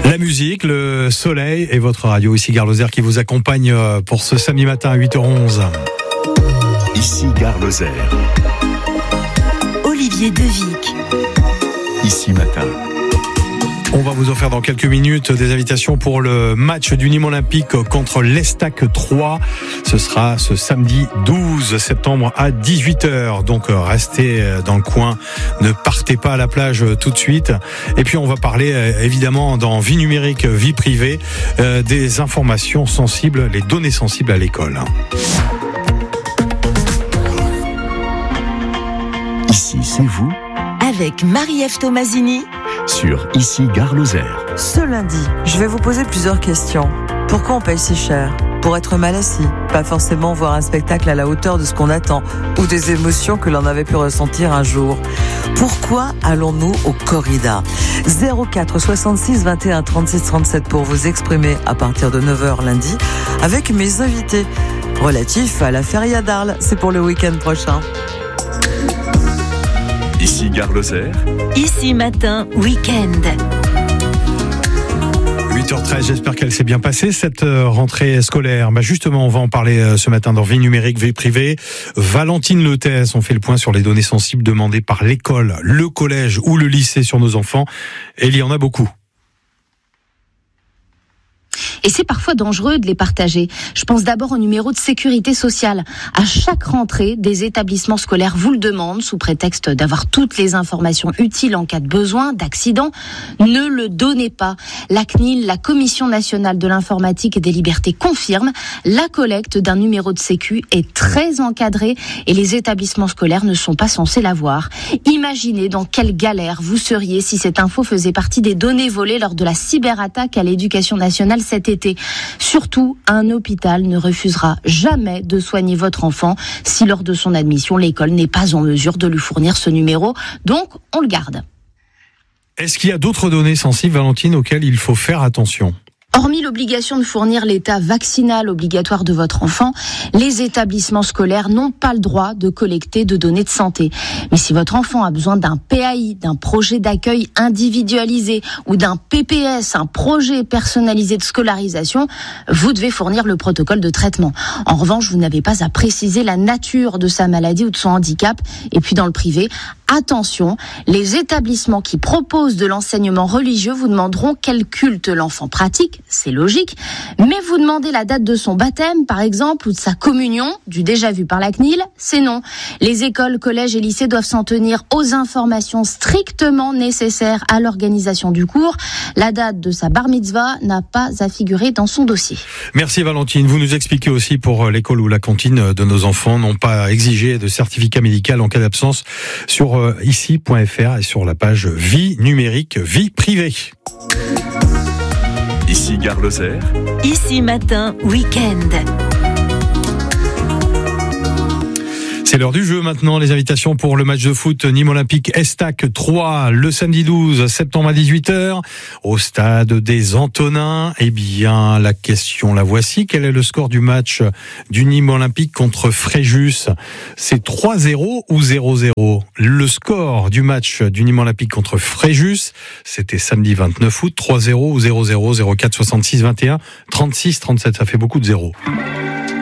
La musique, le soleil et votre radio. Ici Gare Lozère qui vous accompagne pour ce samedi matin à 8h11. Ici Gare Lozère. Olivier Devic. Ici matin. On va vous offrir dans quelques minutes des invitations pour le match du Nîmes Olympique contre l'Estac 3. Ce sera ce samedi 12 septembre à 18h. Donc restez dans le coin, ne partez pas à la plage tout de suite. Et puis on va parler évidemment dans vie numérique, vie privée, des informations sensibles, les données sensibles à l'école. Ici c'est vous. Avec Marie-Ève Tomasini. Sur Ici Gare Lozère. Ce lundi, je vais vous poser plusieurs questions. Pourquoi on paye si cher ? Pour être mal assis, pas forcément voir un spectacle à la hauteur de ce qu'on attend ou des émotions que l'on avait pu ressentir un jour. Pourquoi allons-nous au corrida ? 04 66 21 36 37 pour vous exprimer à partir de 9h lundi avec mes invités. Relatif à la feria d'Arles, c'est pour le week-end prochain. Ici Gare Lozère. Ici matin, week-end. 8h13, j'espère qu'elle s'est bien passée cette rentrée scolaire. Justement, on va en parler ce matin dans Vie numérique, vie privée. Valentine Letès, on fait le point sur les données sensibles demandées par l'école, le collège ou le lycée sur nos enfants. Et il y en a beaucoup. Et c'est parfois dangereux de les partager. Je pense d'abord au numéro de sécurité sociale. À chaque rentrée, des établissements scolaires vous le demandent sous prétexte d'avoir toutes les informations utiles en cas de besoin, d'accident. Ne le donnez pas. La CNIL, la Commission nationale de l'informatique et des libertés, confirme la collecte d'un numéro de sécu est très encadrée et les établissements scolaires ne sont pas censés l'avoir. Imaginez dans quelle galère vous seriez si cette info faisait partie des données volées lors de la cyberattaque à l'éducation nationale cet été. Surtout, un hôpital ne refusera jamais de soigner votre enfant si lors de son admission, l'école n'est pas en mesure de lui fournir ce numéro. Donc, on le garde. Est-ce qu'il y a d'autres données sensibles, Valentine, auxquelles il faut faire attention ? Hormis l'obligation de fournir l'état vaccinal obligatoire de votre enfant, les établissements scolaires n'ont pas le droit de collecter de données de santé. Mais si votre enfant a besoin d'un PAI, d'un projet d'accueil individualisé ou d'un PPS, un projet personnalisé de scolarisation, vous devez fournir le protocole de traitement. En revanche, vous n'avez pas à préciser la nature de sa maladie ou de son handicap. Et puis dans le privé, attention, les établissements qui proposent de l'enseignement religieux vous demanderont quel culte l'enfant pratique, c'est logique, mais vous demandez la date de son baptême, par exemple, ou de sa communion, du déjà vu par la CNIL, c'est non. Les écoles, collèges et lycées doivent s'en tenir aux informations strictement nécessaires à l'organisation du cours. La date de sa bar mitzvah n'a pas à figurer dans son dossier. Merci Valentine. Vous nous expliquez aussi pour l'école ou la cantine de nos enfants n'ont pas exigé de certificat médical en cas d'absence sur ici.fr et sur la page Vie numérique, vie privée. Ici Gare Lozère. Ici matin, week-end. C'est l'heure du jeu maintenant, les invitations pour le match de foot Nîmes Olympique Estac 3 le samedi 12 septembre à 18h au stade des Antonins. Eh bien, la question la voici, quel est le score du match du Nîmes Olympique contre Fréjus ? C'est 3-0 ou 0-0 ? Le score du match du Nîmes Olympique contre Fréjus, c'était samedi 29 août, 3-0 ou 0-0, 04 66 21 36 37, ça fait beaucoup de zéros.